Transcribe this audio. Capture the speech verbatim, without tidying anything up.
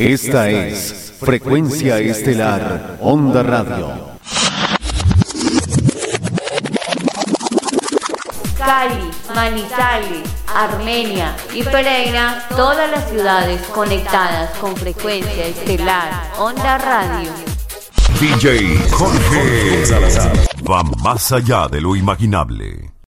Esta es Frecuencia Estelar Onda Radio. Cali, Manizales, Armenia y Pereira, todas las ciudades conectadas con Frecuencia Estelar Onda Radio. D J Jorge Salazar va más allá de lo imaginable.